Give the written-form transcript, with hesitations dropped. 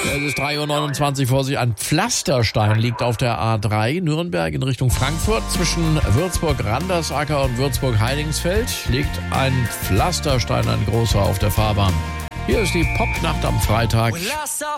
Es ist 3:29 Uhr, vor sich. Ein Pflasterstein liegt auf der A3 Nürnberg in Richtung Frankfurt. Zwischen Würzburg-Randersacker und Würzburg-Heidingsfeld liegt ein Pflasterstein, ein großer, auf der Fahrbahn. Hier ist die Popnacht am Freitag.